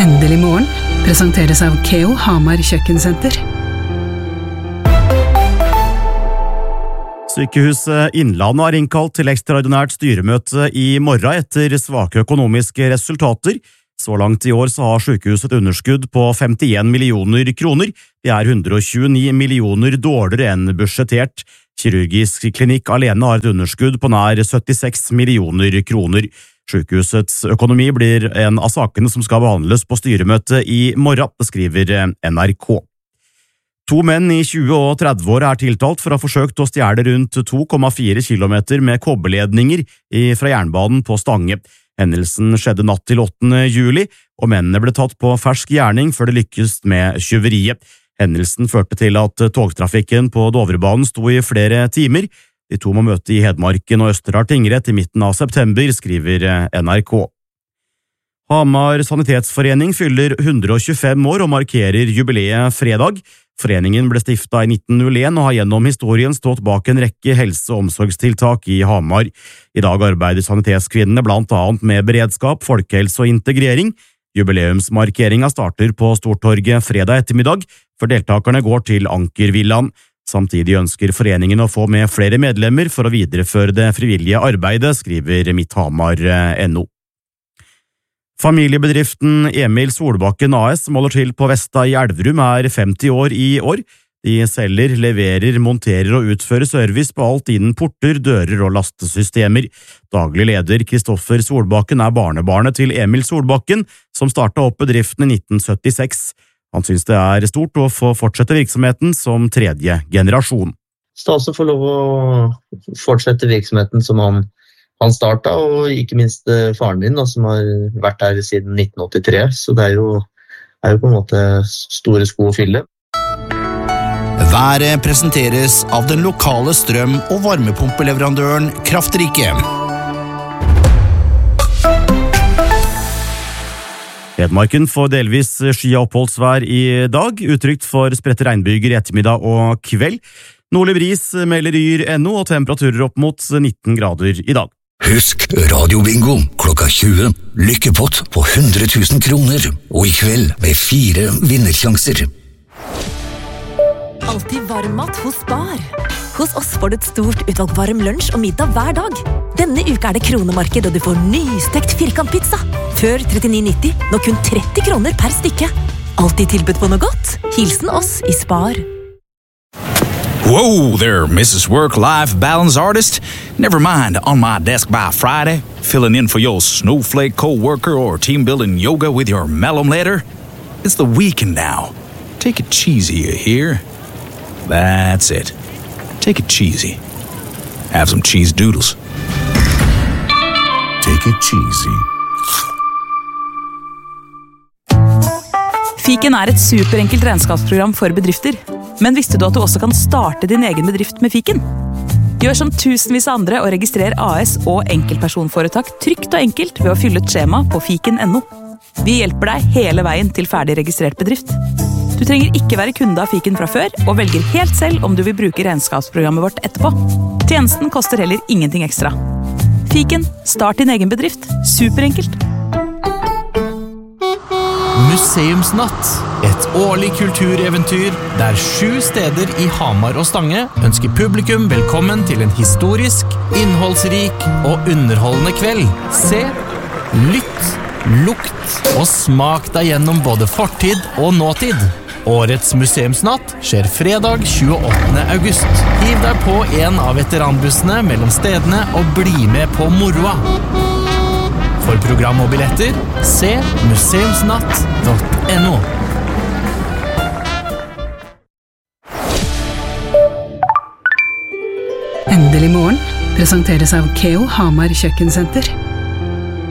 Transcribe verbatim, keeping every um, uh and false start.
Endelig morgen presenteres av Keo Hamar Kjøkkensenter. Sykehuset Innlandet har innkalt til ekstraordinært styremøte i morgen etter svake økonomiske resultater. Så langt i år så har sykehuset et underskudd på femtien millioner kroner. Det er hundre og tjueni millioner dårligere enn budsjettert. Kirurgisk klinikk alene har et underskudd på nær syttiseks millioner kroner. Sykehusets økonomi blir en av sakene som skal behandles på styremøtet i morgen, skriver N R K. To menn i tjue- og tredve-år er tiltalt for å ha forsøkt å stjele rundt to komma fire kilometer med kobberledninger fra jernbanen på Stange. Hendelsen skjedde natt til åttende juli, og mennene ble tatt på fersk gjerning før det lykkes med tyveriet. Hendelsen førte til at togtrafikken på Dovrebanen sto i flere timer. De to må møte i Hedmarken og Østerdal tingrett i midten av september, skriver N R K. Hamar Sanitetsforening fyller hundre og tjuefem år og markerer jubileet fredag. Foreningen ble stiftet i nitten null en og har gjennom historien stått bak en rekke helse- og omsorgstiltak i Hamar. I dag arbeider sanitetskvinnene blant annet med beredskap, folkehelse og integrering. Jubileumsmarkeringen starter på Stortorget fredag ettermiddag, før deltakerne går til Ankervillaen. Samtidig ønsker foreningen å få med flere medlemmer for å videreføre det frivillige arbeidet, skriver Midthamar punktum no. Familiebedriften Emil Solbakken A S som holder til på Vesta i Elverum er femti år i år. De selger, leverer, monterer og utfører service på alt innen porter, dører og lastesystemer. Daglig leder Kristoffer Solbakken er barnebarnet til Emil Solbakken, som startet opp bedriften i nitten syttiseks. Han synes det er stort å få fortsette virksomheten som tredje generasjon. Stas å få lov å fortsette virksomheten som han, han startet, og ikke minst faren min, da, som har vært her siden nitten åttitre, så det er jo, er jo på en måte store sko å fylle. Været presenteres av den lokale strøm- og varmepumpeleverandøren Kraftrike. Hedmarken får delvis sky- og oppholdsvær i dag, utrygt for spredte regnbyger i ettermiddag og kveld. Nordlig bris melder Yr punktum no og temperaturer opp mot nitten grader i dag. Husk radiobingo klokka tjue, lykkepott på hundre tusen kroner, og i kveld med fire vinnersjanser. Alltid varm mat hos Spar. Hos oss får du et stort utvalg varm lunsj og middag hver dag. Denne uka er det kronemarked, og du får nystekt firkantpizza. Før trettini nitti, nå kun tretti kroner per stykke. Alltid tilbudt på noe godt. Hilsen oss i Spar. Whoa there, Missus Work-Life Balance Artist. Never mind on my desk by Friday, filling in for your snowflake co-worker or team-building yoga with your melon letter. It's the weekend now. Take it cheesy, you hear? That's it. Take it cheesy. Have some cheese doodles. Take it cheesy. Fiken er et superenkelt regnskapsprogram for bedrifter. Men visste du at du også kan starte din egen bedrift med Fiken? Gjør som tusenvis av andre og registrer A S og enkeltpersonforetak trygt og enkelt ved å fylle ut skjema på fiken punktum no. Vi hjelper deg hele veien til ferdig registrert bedrift. Du trenger ikke være kunde av Fiken fra før, og velger helt selv om du vil bruke regnskapsprogrammet vårt etterpå. Tjenesten koster heller ingenting ekstra. Fiken, start din egen bedrift. Superenkelt. Museumsnatt. Et årlig kultureventyr der sju steder i Hamar og Stange ønsker publikum velkommen til en historisk, innholdsrik og underholdende kveld. Se, lytt, lukt og smak deg gjennom både fortid og nåtid. Årets museumsnatt skjer fredag tjueåttende august. Hiv deg på en av veteranbussene mellom stedene og bli med på moroa. For program og billetter, se museumsnatt punktum no. Endelig morgen presenteres av Keo Hamar Kjøkkensenter.